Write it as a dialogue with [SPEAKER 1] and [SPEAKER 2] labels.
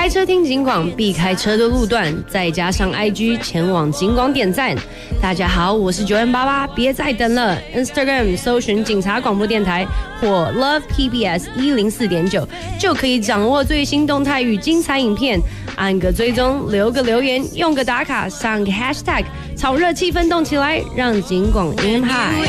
[SPEAKER 1] 开车听警广，避开车的路段，再加上 IG 前往警广点赞。大家好，我是9N88，别再等了 ，Instagram 搜寻警察广播电台或 Love PBS 104.9，就可以掌握最新动态与精彩影片。按个追踪，留个留言，用个打卡，上个 Hashtag， 炒热气氛动起来，让警广音嗨。